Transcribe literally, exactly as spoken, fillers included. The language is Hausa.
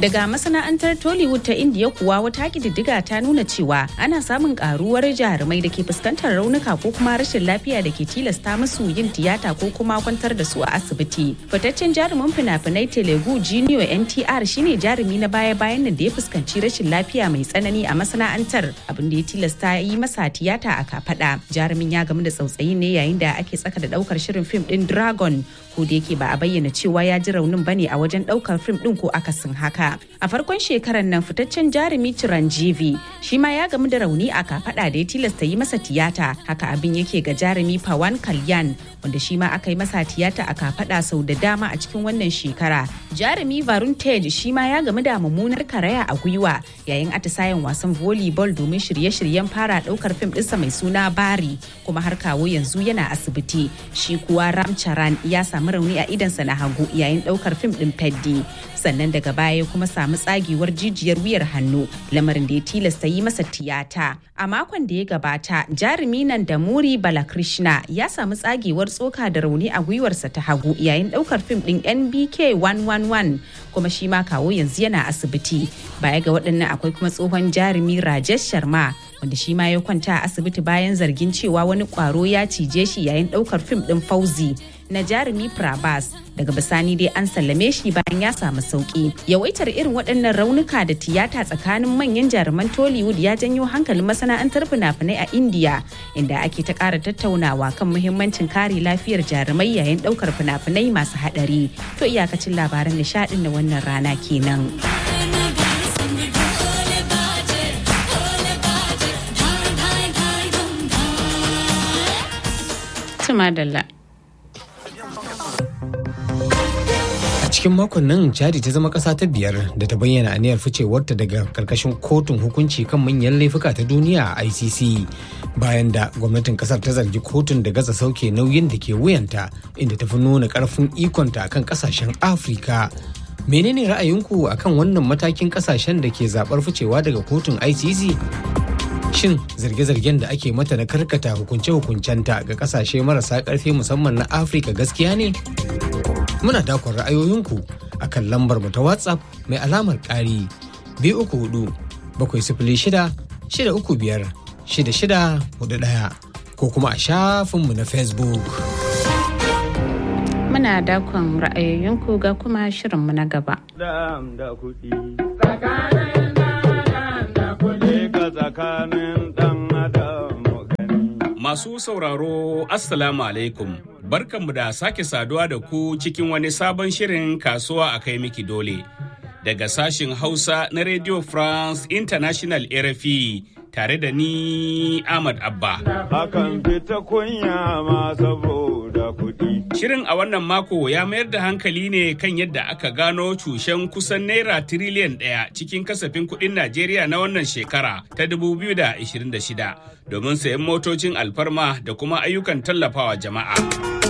Daga masana'antar Tollywood ta Indiya kuwa wata kididdiga ta nuna cewa ana samun karuwar jarumai da ke fuskantar raunuka ko kuma rashin lafiya da ke tilasta musu yin tiyata ko kuma kwantar da su a asibiti. Fitaccen jarumin fina-finai Telugu Junior N T R shine jarumi na baya-bayan nan da ya fuskanci rashin lafiya mai tsanani a masana'antar, abin da ya tilasta yi masa tiyata a kafada. Jarumin ya gamu da tsautsayi ne yayin da ake tsaka da daukar shirin fim din Dragon, ko da yake ba a bayyana cewa ya ji raunin bane a wajen daukar fim din ko akasin haka. A farkon shekarar nan fitaccen jarumi Chiranjeevi shi ma ya gamu da rauni a kafada da ya tilasta yi masa tiyata. Haka abin yake ga jarumi Pawan Kalyan, wanda shi ma aka yi masa tiyata a kafada sau da dama a cikin wannan shekara. Jarumi Varun Tej shi ma ya gamu da mummunar karaya a gwiwa yayin atisayen wasan volleyball domin shirye-shiryen fara daukar fim ɗinsa mai suna Bari, kuma har kawo yanzu yana asibiti. Shi kuwa Ram Charan ya samu rauni a idansa na hagu yayin daukar fim ɗin Peddi, sannan daga baya kuma samu tsagewar jijiyar wuyar hannu, lamarin da ya tilasta yi masa tiyata. A makon da ya gabata, jarumi Nandamuri Balakrishna ya samu tsagewar tsoka da rauni a gwiwarsa ta hagu yayin daukar fim din N B K one one one, kuma shi ma kawo yanzu yana asibiti. Baya ga waɗannan akwai kuma tsohon jarumi Rajesh Sharma, wanda shi ma ya kwanta a asibiti bayan zargin cewa wani kwaro ya cije shi yayin daukar fim din Fauzi na jarumi Prabhas. Daga bisani dai an sallame shi bayan ya samu sauki. Yawaitar irin waɗannan raunuka da tiyata tsakanin manyan jaruman Tollywood ya janyo hankalin masana'antar fina-finai a India, inda ake ta ƙara tattaunawa kan muhimmancin kare lafiyar jarumai yayin ɗaukar fina-finai masu haɗari. To iyakacin labaran nishaɗin na wannan rana kenan. Tumadalla. Cikin makon nan Chadi ta zama ƙasa ta biyar da ta bayyana aniyar ficewarta daga karkashin kotun hukunci kan manyan laifuka ta duniya a I C C, bayan da gwamnatin kasar ta zargi kotun da gaza sauke nauyin da ke wuyanta, inda ta fi nuna ƙarfin ikonta akan ƙasashen Afirka. Menene ra'ayinku akan wannan matakin ƙasashen da ke zaɓar ficewa daga kotun I C C? Shin zarge-zargen da ake mata na karkata hukunce-hukuncenta ga ƙasashe marasa ƙarfi musamman na Afirka gaskiya ne? Muna dakon ra'ayoyinku a kan lambar mu ta WhatsApp mai alamar ƙari biyu uku hudu bakwai sifili shida shida uku biyar shida shida hudu ɗaya ko kuma a shafinmu na Facebook. Muna dakon ra'ayoyinku ga kuma shirinmu na gaba. Masu sauraro, Assalamu alaikum. Barkanmu da sake saduwa da ku cikin wani sabon shirin kasuwa a kai miki dole. Daga sashin Hausa na Radio France International R F I tare da ni Ahmad Abba. Hakan fita kunya ma saboda kuɗi. Shirin a wannan mako ya mayar da hankali ne kan yadda aka gano cushen kusan naira tiriliyan ɗaya cikin kasafin kuɗin Najeriya na wannan shekara ta dubu biyu da ashirin da shida domin sayan motocin alfarma da kuma ayyukan tallafawa jama'a.